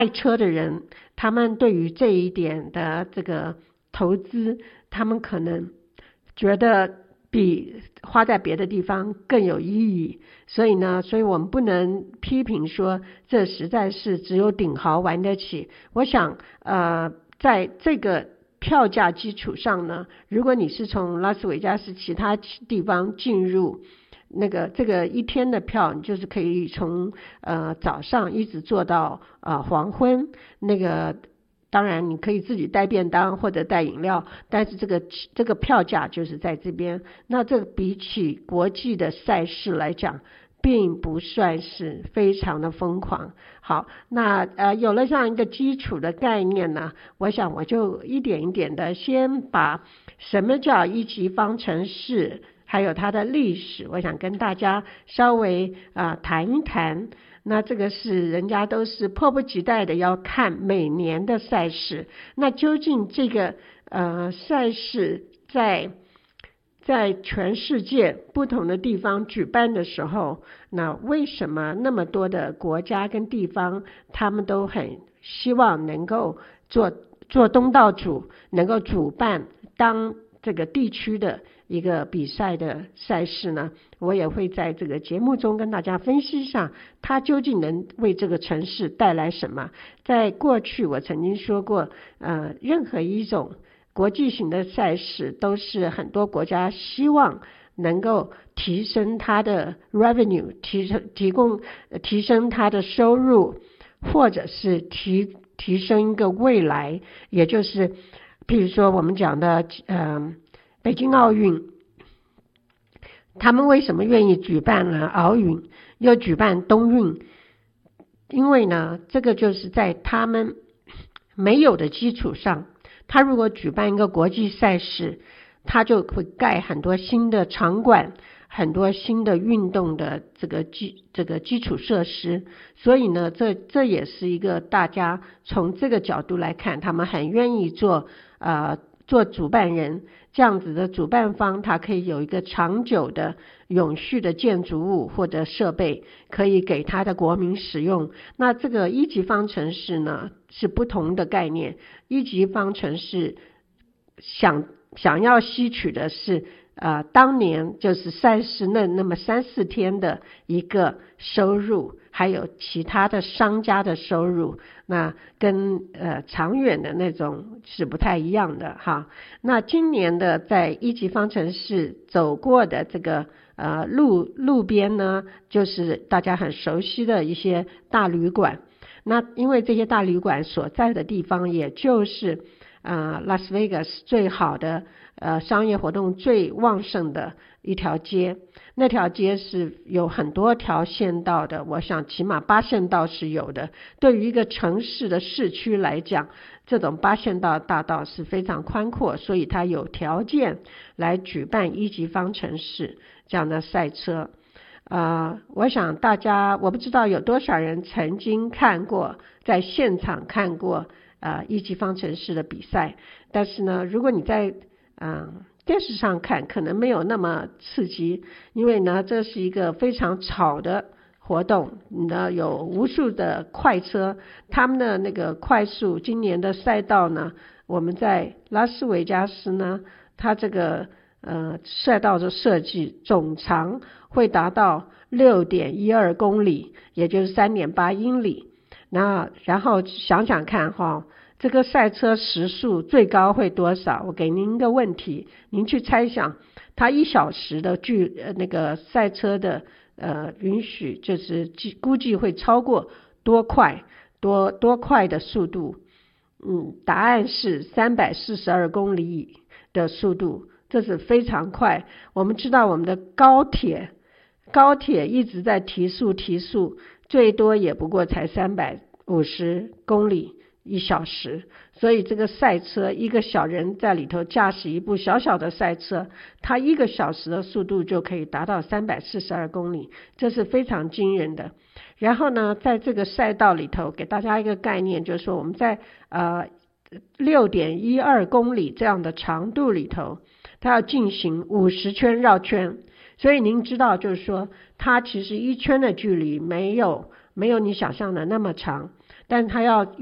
爱车的人，他们对于这一点的这个投资，他们可能觉得比花在别的地方更有意义，所以我们不能批评说这实在是只有顶豪玩得起。我想在这个票价基础上呢，如果你是从拉斯维加斯其他地方进入这个一天的票，你就是可以从早上一直坐到黄昏。当然你可以自己带便当或者带饮料，但是这个票价就是在这边。那这个比起国际的赛事来讲，并不算是非常的疯狂。好，那有了这样一个基础的概念呢，我想我就一点一点的先把什么叫一级方程式还有它的历史，我想跟大家稍微谈一谈。那这个是人家都是迫不及待的要看每年的赛事，那究竟这个赛事在全世界不同的地方举办的时候，那为什么那么多的国家跟地方他们都很希望能够做东道主，能够主办当这个地区的一个比赛的赛事呢？我也会在这个节目中跟大家分析一下它究竟能为这个城市带来什么。在过去我曾经说过任何一种国际型的赛事都是很多国家希望能够提升它的 revenue， 提升它的收入，或者是提升一个未来，也就是譬如说我们讲的北京奥运，他们为什么愿意举办了奥运又举办冬运？因为呢，这个就是在他们没有的基础上，他如果举办一个国际赛事，他就会盖很多新的场馆，很多新的运动的这个基础设施。所以呢，这也是一个大家从这个角度来看，他们很愿意做主办人，这样子的主办方他可以有一个长久的永续的建筑物或者设备可以给他的国民使用。那这个一级方程式呢是不同的概念，一级方程式想要吸取的是当年就是赛事那么3-4天的一个收入，还有其他的商家的收入，那跟长远的那种是不太一样的哈。那今年的在一级方程式走过的这个路边呢，就是大家很熟悉的一些大旅馆。那因为这些大旅馆所在的地方，也就是拉斯维加斯最好的商业活动最旺盛的一条街，那条街是有很多条县道的，我想起码8线道是有的。对于一个城市的市区来讲，这种8线道大道是非常宽阔，所以它有条件来举办一级方程式这样的赛车。我想大家，我不知道有多少人曾经看过，在现场看过一级方程式的比赛，但是呢，如果你在电视上看，可能没有那么刺激，因为呢，这是一个非常吵的活动，呢有无数的快车，他们的那个快速，今年的赛道呢，我们在拉斯维加斯呢，它这个赛道的设计总长会达到 6.12 公里，也就是 3.8 英里。然后想想看这个赛车时速最高会多少？我给您一个问题，您去猜想，它1小时的那个赛车的允许，就是估计会超过多快的速度？答案是342公里的速度，这是非常快。我们知道我们的高铁一直在提速，最多也不过才350公里1小时，所以这个赛车，一个小人在里头驾驶一部小小的赛车，他1个小时的速度就可以达到342公里，这是非常惊人的。然后呢，在这个赛道里头给大家一个概念，就是说我们在6.12 公里这样的长度里头，它要进行50圈绕圈，所以您知道就是说它其实1圈的距离没有没有你想象的那么长，但他要